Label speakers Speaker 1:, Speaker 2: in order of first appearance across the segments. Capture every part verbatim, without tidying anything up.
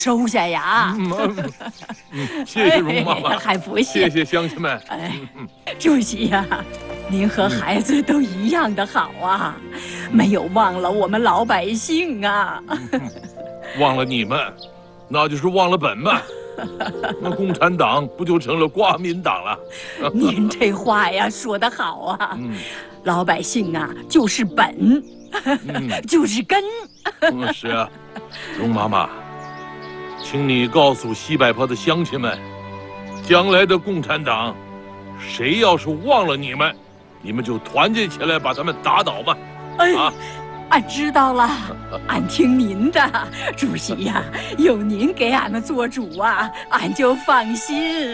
Speaker 1: 收下呀！
Speaker 2: 嗯嗯，谢谢容妈妈，
Speaker 1: 还不谢？
Speaker 2: 谢谢乡亲们。
Speaker 1: 哎，主席呀，您和孩子都一样的好啊，没有忘了我们老百姓啊。
Speaker 2: 忘了你们，那就是忘了本嘛。那共产党不就成了国民党了？
Speaker 1: 您这话呀说得好啊，嗯、老百姓啊就是本，嗯、就是根。
Speaker 2: 嗯，是啊，容妈妈，请你告诉西柏坡的乡亲们，将来的共产党，谁要是忘了你们，你们就团结起来把他们打倒吧。
Speaker 1: 哎、啊！俺知道了，俺听您的，主席呀，有您给俺们做主啊，俺就放心。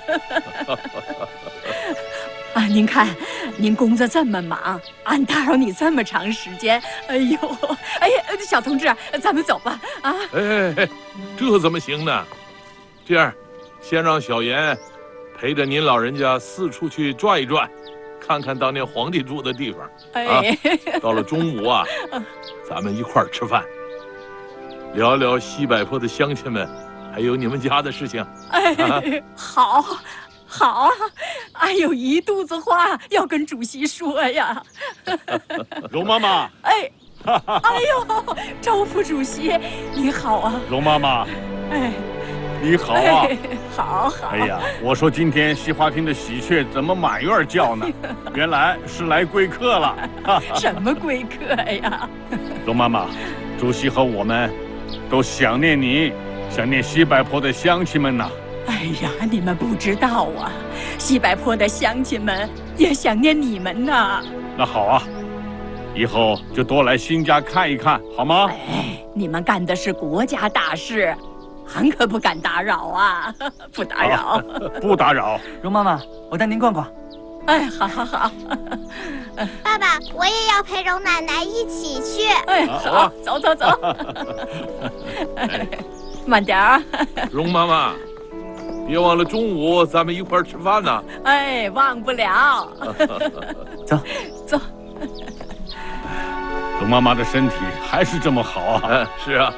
Speaker 1: 啊，您看，您工作这么忙，俺打扰你这么长时间，哎呦，哎呀，小同志，咱们走吧，啊！
Speaker 2: 哎哎，这怎么行呢？这样，先让小严陪着您老人家四处去转一转。看看当年皇帝住的地方，哎、啊，到了中午啊，咱们一块儿吃饭，聊聊西柏坡的乡亲们，还有你们家的事情。
Speaker 1: 哎，啊、好，好啊，俺有一肚子话要跟主席说呀。
Speaker 3: 容妈妈，
Speaker 1: 哎，哎呦，周副主席，你好啊。
Speaker 3: 容妈妈，
Speaker 1: 哎。
Speaker 3: 你好啊，
Speaker 1: 哎、好好。
Speaker 3: 哎呀，我说今天西花厅的喜鹊怎么满院叫呢？原来是来贵客了。
Speaker 1: 什么贵客呀？
Speaker 3: 容妈妈，主席和我们都想念你，想念西柏坡的乡亲们呐。
Speaker 1: 哎呀，你们不知道啊，西柏坡的乡亲们也想念你们呐。
Speaker 3: 那好啊，以后就多来新家看一看，好吗？
Speaker 1: 哎，你们干的是国家大事。俺可不敢打扰啊，不打扰，
Speaker 3: 啊、不打扰。
Speaker 4: 容妈妈，我带您逛逛。
Speaker 1: 哎，好好好。
Speaker 5: 爸爸，我也要陪容奶奶一起去。
Speaker 1: 哎，好，啊、走走走。哎、慢点儿。
Speaker 2: 容妈妈，别忘了中午咱们一块儿吃饭呢。
Speaker 1: 哎，忘不了。
Speaker 4: 走
Speaker 1: 走。
Speaker 3: 容妈妈的身体还是这么好啊。
Speaker 2: 嗯，是啊。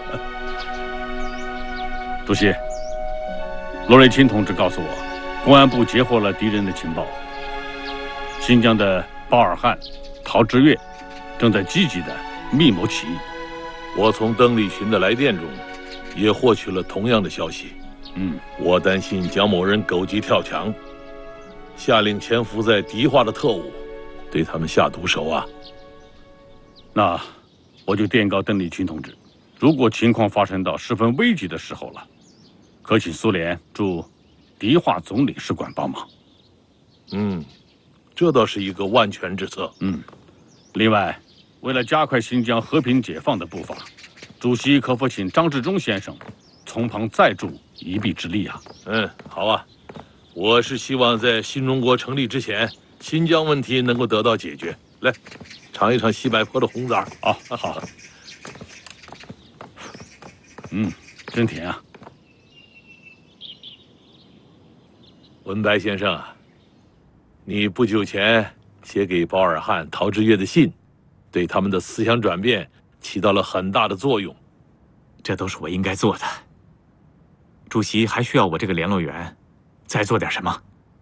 Speaker 3: 主席，罗瑞卿同志告诉我，公安部截获了敌人的情报，新疆的包尔汉、陶之岳正在积极的密谋起义。
Speaker 2: 我从邓丽群的来电中也获取了同样的消息。
Speaker 3: 嗯，
Speaker 2: 我担心蒋某人狗急跳墙，下令潜伏在迪化的特务对他们下毒手啊。
Speaker 3: 那我就电告邓丽群同志，如果情况发展到十分危急的时候了，可请苏联驻迪化总领事馆帮忙。
Speaker 2: 嗯，这倒是一个万全之策。
Speaker 3: 嗯，另外，为了加快新疆和平解放的步伐，主席可否请张治中先生从旁再助一臂之力啊？
Speaker 2: 嗯，好啊。我是希望在新中国成立之前，新疆问题能够得到解决。来，尝一尝西柏坡的红枣。
Speaker 3: 啊，好。嗯，真甜啊。
Speaker 2: 文白先生啊，你不久前写给包尔汉、陶之岳的信，对他们的思想转变起到了很大的作用。
Speaker 6: 这都是我应该做的。主席还需要我这个联络员再做点什么？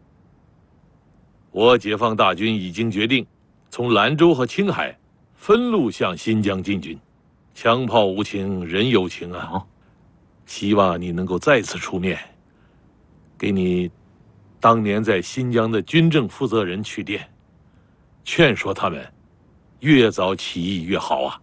Speaker 2: 我解放大军已经决定，从兰州和青海分路向新疆进军。枪炮无情，人有情啊！
Speaker 6: 哦，
Speaker 2: 希望你能够再次出面，给你当年在新疆的军政负责人去电，劝说他们越早起义越好啊！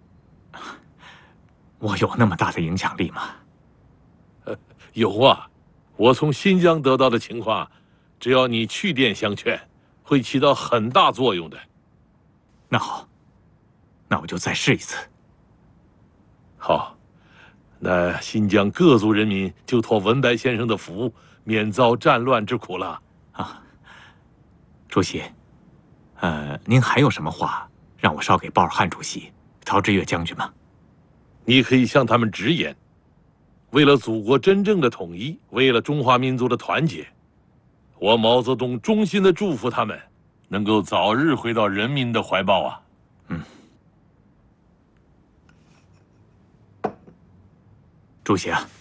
Speaker 6: 我有那么大的影响力吗？
Speaker 2: 呃，有啊，我从新疆得到的情况，只要你去电相劝，会起到很大作用的。
Speaker 6: 那好，那我就再试一次。
Speaker 2: 好，那新疆各族人民就托文白先生的福，免遭战乱之苦了。
Speaker 6: 啊，主席，呃，您还有什么话让我捎给包尔汉主席、陶之岳将军吗？
Speaker 2: 你可以向他们直言，为了祖国真正的统一，为了中华民族的团结，我毛泽东衷心的祝福他们能够早日回到人民的怀抱啊！
Speaker 6: 嗯。主席啊，